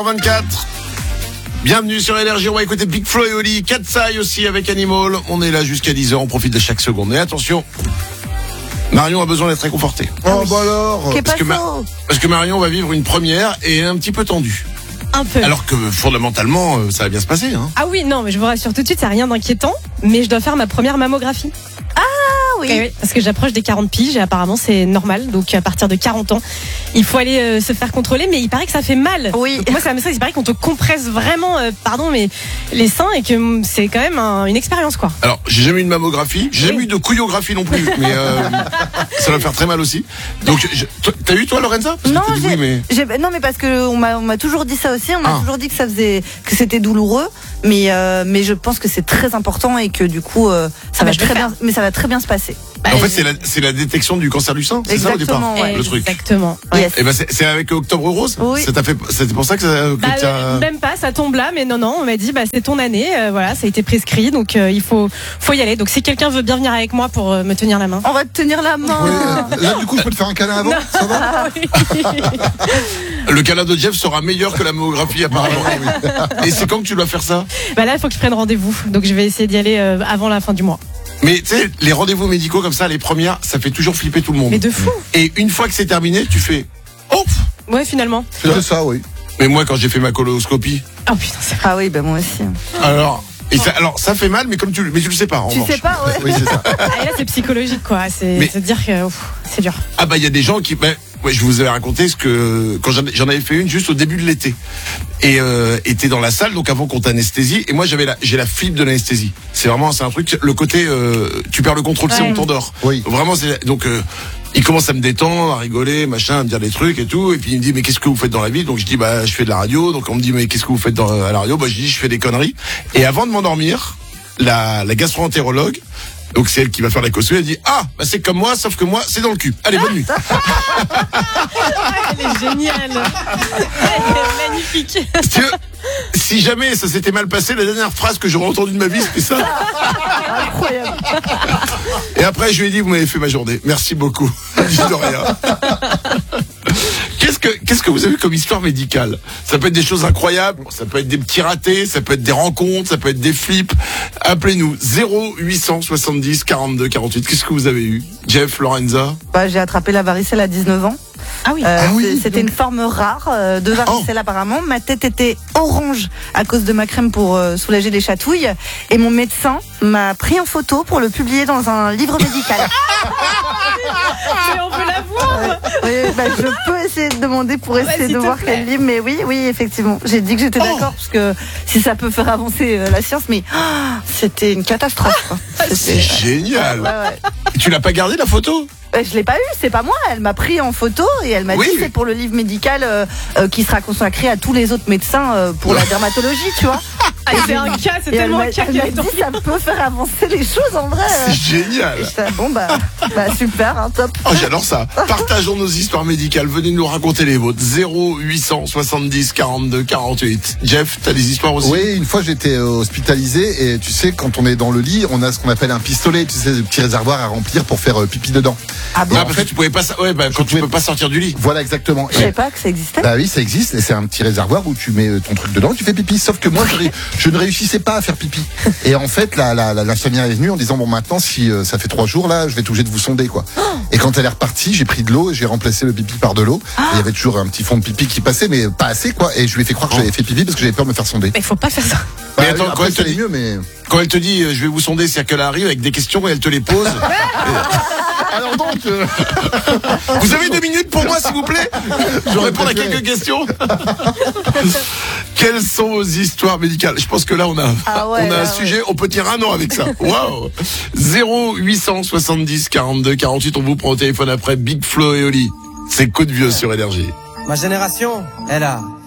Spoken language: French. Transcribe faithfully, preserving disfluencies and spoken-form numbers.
vingt-quatre. Bienvenue sur Énergie, on va écouter Big Flo et Oli, Katsai aussi avec Animal. On est là jusqu'à dix heures, on profite de chaque seconde. Et attention, Marion a besoin d'être réconfortée. Oh bah alors parce que, Ma- parce que Marion va vivre une première et un petit peu tendue. Un peu. Alors que fondamentalement, ça va bien se passer. Hein. Ah oui, non, mais je vous rassure tout de suite, c'est rien d'inquiétant, mais je dois faire ma première mammographie. Ah oui. Eh oui, parce que j'approche des quarante piges et apparemment c'est normal, donc à partir de quarante ans, il faut aller euh, se faire contrôler, mais il paraît que ça fait mal. Oui. Donc moi ça me stresse, il paraît qu'on te compresse vraiment, euh, pardon, mais les seins et que c'est quand même un, une expérience quoi. Alors, j'ai jamais eu de mammographie, j'ai Oui. jamais eu de couillographie non plus, mais euh, ça va faire très mal aussi. Donc, je, toi, t'as eu toi Lorenza? Parce que Non, t'as dit j'ai, oui, mais... j'ai- non, mais parce que on m'a, on m'a toujours dit ça aussi. On m'a Ah. toujours dit que ça faisait, que c'était douloureux. Mais, euh, mais je pense que c'est très important et que du coup, euh, ça Ah va bah, je vais très le bien. Mais ça va très bien se passer. Bah, En fait, c'est la, c'est la détection du cancer du sein, c'est ça au départ, Exactement, ouais. le truc. Exactement. Ouais. Yes. Et ben c'est, c'est avec Octobre Rose. Oui. Ça t'a fait, c'était pour ça que, ça, que Bah, t'as... euh, même pas, ça tombe là, mais non, non, on m'a dit, bah, c'est ton année, euh, voilà, ça a été prescrit, donc euh, il faut, faut y aller. Donc si quelqu'un veut bien venir avec moi pour euh, me tenir la main. On va te tenir la main. Oui, là du coup je peux te faire un câlin avant, ça va? Ah, oui. Le câlin de Jeff sera meilleur que la mammographie apparemment. Et c'est quand que tu dois faire ça? Bah là, il faut que je prenne rendez-vous, donc je vais essayer d'y aller euh, avant la fin du mois. Mais tu sais, les rendez-vous médicaux comme ça, les premières, ça fait toujours flipper tout le monde. Mais de fou. Et une fois que c'est terminé, tu fais oh. Ouais, finalement. C'est ça, oui. Mais moi, quand j'ai fait ma coloscopie, Oh putain, c'est Ah oui, bah moi aussi. alors, et ça, alors ça fait mal, mais comme tu, mais tu le sais pas. En Tu revanche. sais pas, ouais. Oui, c'est ça. Ah, et là, c'est psychologique, quoi. C'est Mais- se dire que ouf, c'est dur. Ah bah il y a des gens qui, ben, ouais, je vous avais raconté ce que quand j'en, j'en avais fait une juste au début de l'été et euh, était dans la salle donc avant qu'on t'anesthésie et moi j'avais la, j'ai la fibre de l'anesthésie. C'est vraiment c'est un truc le côté euh, tu perds le contrôle, c'est Ouais. on t'endort. Oui. Vraiment c'est donc euh, il commence à me détendre, à rigoler, machin, à me dire des trucs et tout. Et puis il me dit mais qu'est-ce que vous faites dans la vie? Donc je dis bah je fais de la radio. Donc on me dit mais qu'est-ce que vous faites dans, à la radio? Bah je dis je fais des conneries. Et avant de m'endormir, la, la gastro-entérologue, donc c'est elle qui va faire la caution, elle dit ah bah c'est comme moi sauf que moi c'est dans le cul. Allez bonne nuit. Elle est géniale. Elle est magnifique. Si tu veux, si jamais ça s'était mal passé, la dernière phrase que j'aurais entendue de ma vie, c'était ça. Incroyable. Et après, je lui ai dit, vous m'avez fait ma journée. Merci beaucoup. Je dis de rien. Qu'est-ce que, qu'est-ce que vous avez comme histoire médicale? Ça peut être des choses incroyables, ça peut être des petits ratés, ça peut être des rencontres, ça peut être des flips. Appelez-nous zéro huit cent soixante-dix quarante-deux quarante-huit. Qu'est-ce que vous avez eu? Jeff, Lorenza? Bah, j'ai attrapé la varicelle à dix-neuf ans. Ah oui. Euh, Ah oui, c'est- C'était donc. une forme rare euh, de varicelle apparemment. Ma tête était orange à cause de ma crème pour euh, soulager les chatouilles. Et mon médecin m'a pris en photo pour le publier dans un livre médical. Mais on peut la voir. Oui, bah, je peux essayer de demander pour essayer s'il de te voir plaît. quel livre. Mais oui, oui, effectivement. J'ai dit que j'étais d'accord parce que si ça peut faire avancer euh, la science. Mais ah, c'était une catastrophe. quoi. C'est C'était- génial. Ouais, ouais. Tu l'as pas gardé la photo? Euh, Je l'ai pas eu, c'est pas moi. Elle m'a pris en photo et elle m'a Oui. dit c'est pour le livre médical euh, euh, qui sera consacré à tous les autres médecins euh, pour la dermatologie, tu vois. Ah, c'est un cas, c'est Et elle tellement m'a un cas elle qu'elle m'a est dit dans- ça peut faire avancer les choses en vrai. euh. C'est génial. Et j'étais, bon bah, bah super, hein, top. Oh, j'adore ça. Partageons nos histoires médicales. Venez nous raconter les vôtres. zéro huit cent soixante-dix quarante-deux quarante-huit. Jeff, t'as des histoires aussi? Oui, une fois j'étais euh, hospitalisé et tu sais quand on est dans le lit, on a ce qu'on appelle un pistolet, tu sais, le petit réservoir à remplir pour faire euh, pipi dedans. Ah bon, Ah, parce que tu pouvais pas, sa- ouais, bah, quand tu pouvais- peux pas sortir du lit. Voilà exactement. je savais pas que ça existait. Bah oui, ça existe et c'est un petit réservoir où tu mets euh, ton truc dedans, tu fais pipi. Sauf que moi, je, ré- je ne réussissais pas à faire pipi. Et en fait, la, la, la, l'infirmière est venue en disant bon maintenant, si euh, ça fait trois jours là, je vais être obligé de vous sonder quoi. Et quand elle est repartie, j'ai pris de l'eau et j'ai remplacé le pipi par de l'eau. Et Il y avait toujours un petit fond de pipi qui passait, mais pas assez quoi. Et je lui ai fait croire que j'avais fait pipi parce que j'avais peur de me faire sonder. Mais faut pas faire ça. Mais Bah, attends, après, quand elle te ça allait dit- mieux, mais Quand elle te dit euh, je vais vous sonder, c'est-à-dire qu'elle arrive avec des questions et elle te les pose. alors donc, euh, Vous avez deux minutes pour moi, s'il vous plaît? Je réponds à quelques questions. Quelles sont vos histoires médicales? Je pense que là, on a, Ah ouais, on a un là, sujet, on peut tenir un an avec ça. Waouh! zéro huit cent soixante-dix quarante-deux quarante-huit, on vous prend au téléphone après Big Flo et Oli. C'est coup de vieux sur Énergie. Ma génération, elle a